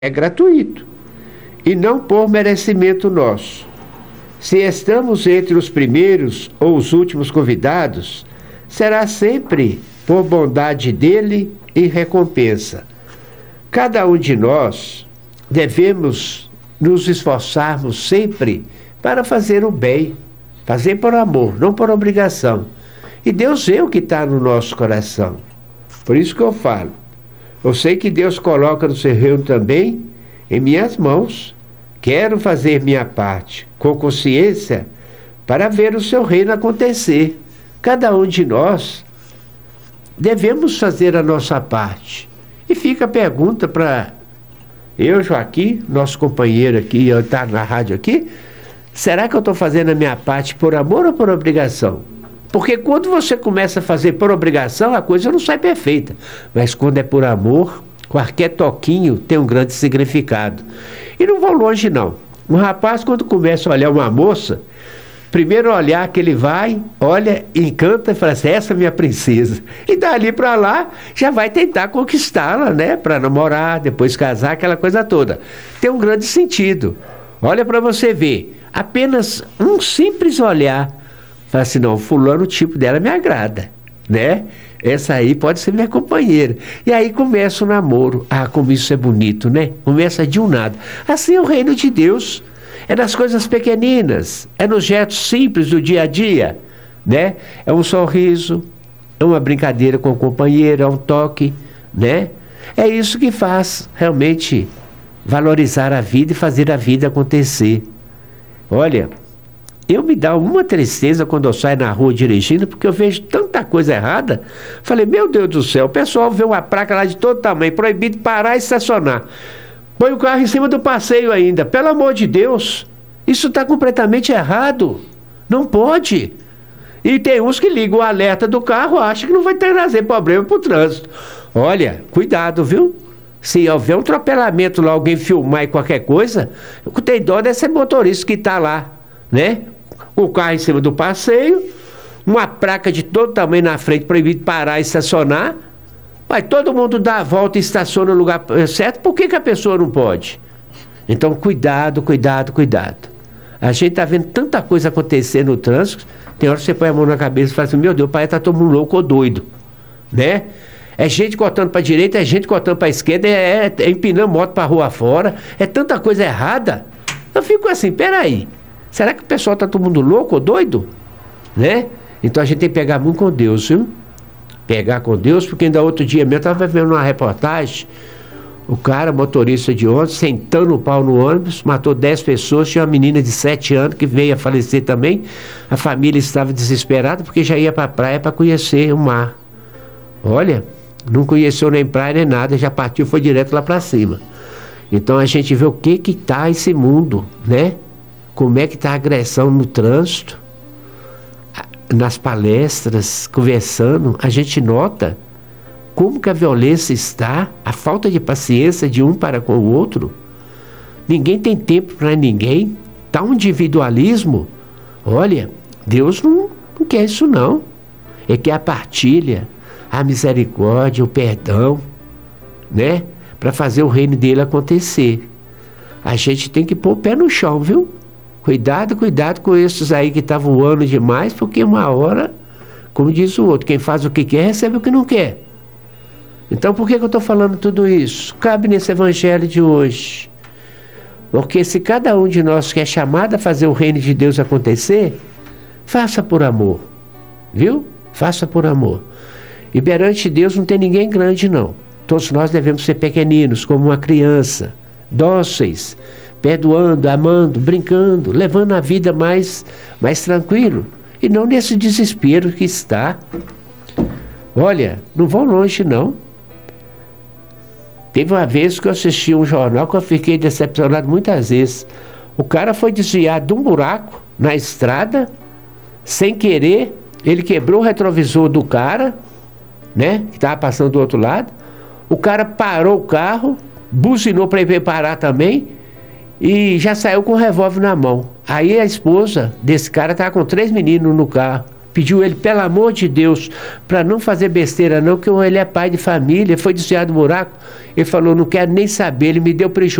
é gratuito e não por merecimento nosso. Se estamos entre os primeiros ou os últimos convidados, será sempre por bondade dele e recompensa. Cada um de nós devemos nos esforçarmos sempre para fazer o bem, fazer por amor, não por obrigação. E Deus vê o que está no nosso coração. Por isso que eu falo. Eu sei que Deus coloca no seu reino também em minhas mãos. Quero fazer minha parte com consciência para ver o seu reino acontecer. Cada um de nós devemos fazer a nossa parte. E fica a pergunta para eu, Joaquim, nosso companheiro aqui, está na rádio aqui, será que eu estou fazendo a minha parte por amor ou por obrigação? Porque quando você começa a fazer por obrigação, a coisa não sai perfeita. Mas quando é por amor, qualquer toquinho tem um grande significado. E não vou longe, não. Um rapaz, quando começa a olhar uma moça, primeiro olhar que ele vai, olha, encanta e fala assim, essa é minha princesa. E dali para lá, já vai tentar conquistá-la, né? Para namorar, depois casar, aquela coisa toda. Tem um grande sentido. Olha para você ver, apenas um simples olhar. Fala assim, não, fulano, o tipo dela me agrada, né? Essa aí pode ser minha companheira. E aí começa o namoro. Ah, como isso é bonito, né? Começa de um nada. Assim é o reino de Deus. É nas coisas pequeninas, é nos gestos simples do dia a dia, né? É um sorriso, é uma brincadeira com o companheiro, é um toque, né? É isso que faz realmente valorizar a vida e fazer a vida acontecer. Olha, eu me dá uma tristeza quando eu saio na rua dirigindo, porque eu vejo tanta coisa errada. Falei, meu Deus do céu, o pessoal vê uma placa lá de todo tamanho, proibido parar e estacionar. Põe o carro em cima do passeio ainda. Pelo amor de Deus, isso está completamente errado. Não pode. E tem uns que ligam o alerta do carro, acham que não vai trazer problema para o trânsito. Olha, cuidado, viu? Se houver um atropelamento lá, alguém filmar e qualquer coisa, tem dó desse motorista que está lá, né? O carro em cima do passeio, uma placa de todo tamanho na frente, proibido parar e estacionar. Mas todo mundo dá a volta e estaciona no lugar certo, por que a pessoa não pode? Então, cuidado, cuidado, cuidado. A gente está vendo tanta coisa acontecer no trânsito, tem hora que você põe a mão na cabeça e fala assim, meu Deus, o pai está todo mundo louco ou doido, né? É gente cortando para a direita, é gente cortando para a esquerda, é empinando moto para a rua fora, é tanta coisa errada. Eu fico assim, peraí, será que o pessoal está todo mundo louco ou doido? Né? Então a gente tem que pegar muito com Deus, viu? Pegar com Deus, porque ainda outro dia mesmo eu estava vendo uma reportagem, o cara, motorista de ônibus, sentando o pau no ônibus, matou 10 pessoas, tinha uma menina de 7 anos que veio a falecer também, a família estava desesperada porque já ia para a praia para conhecer o mar. Olha, não conheceu nem praia nem nada, já partiu, foi direto lá para cima. Então a gente vê o que está esse mundo, né? Como é que está a agressão no trânsito, nas palestras, conversando, a gente nota como que a violência está, a falta de paciência de um para com o outro. Ninguém tem tempo para ninguém, está um individualismo. Olha, Deus não quer isso não. Ele quer a partilha, a misericórdia, o perdão, né? Para fazer o reino dele acontecer. A gente tem que pôr o pé no chão, viu? Cuidado, cuidado com esses aí que estão voando demais, porque uma hora, como diz o outro, quem faz o que quer, recebe o que não quer. Então por que eu estou falando tudo isso? Cabe nesse evangelho de hoje. Porque se cada um de nós quer chamado a fazer o reino de Deus acontecer, faça por amor, viu? Faça por amor. E perante Deus não tem ninguém grande não. Todos nós devemos ser pequeninos, como uma criança, dóceis, perdoando, amando, brincando, levando a vida mais tranquilo. E não nesse desespero que está. Olha, não vão longe não. Teve uma vez que eu assisti um jornal que eu fiquei decepcionado muitas vezes. O cara foi desviar de um buraco na estrada, sem querer, ele quebrou o retrovisor do cara, né, que estava passando do outro lado. O cara parou o carro, buzinou para ele parar também, e já saiu com o revólver na mão. Aí a esposa desse cara estava com 3 meninos no carro, pediu ele, pelo amor de Deus, para não fazer besteira não, que ele é pai de família, foi desviado do buraco. Ele falou, não quero nem saber, ele me deu prejuízo.